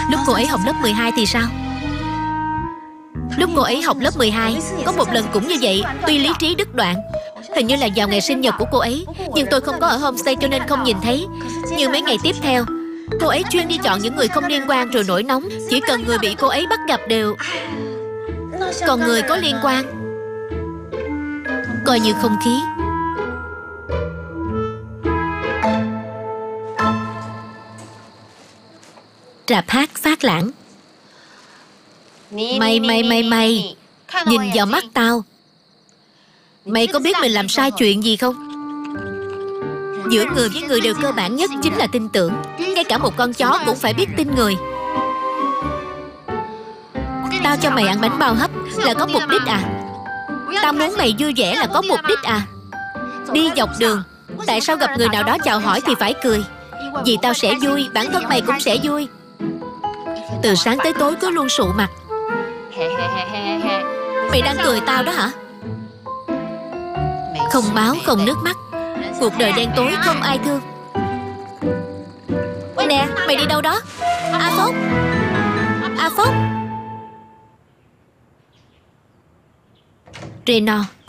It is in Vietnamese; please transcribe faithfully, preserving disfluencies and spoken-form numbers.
Lúc cô ấy học lớp mười hai thì sao? Lúc cô ấy học lớp mười hai, có một lần cũng như vậy. Tuy lý trí đứt đoạn. Hình như là vào ngày sinh nhật của cô ấy, nhưng tôi không có ở homestay cho nên không nhìn thấy. Nhưng mấy ngày tiếp theo, cô ấy chuyên đi chọn những người không liên quan rồi nổi nóng. Chỉ cần người bị cô ấy bắt gặp đều. Còn người có liên quan coi như không khí. Rạp hát Phát Lãng. Mày mày mày mày nhìn vào mắt tao. Mày có biết mình làm sai chuyện gì không? Giữa người với người đều cơ bản nhất chính là tin tưởng. Ngay cả một con chó cũng phải biết tin người. Tao cho mày ăn bánh bao hấp là có mục đích à? Tao muốn mày vui vẻ là có mục đích à? Đi dọc đường, tại sao gặp người nào đó chào hỏi thì phải cười? Vì tao sẽ vui, bản thân mày cũng sẽ vui. Từ sáng tới tối cứ luôn sụ mặt. Mày đang cười tao đó hả? Không máu không nước mắt, cuộc đời đen tối không ai thương. Nè, mày đi đâu đó? A Phúc, A Phúc. Reno.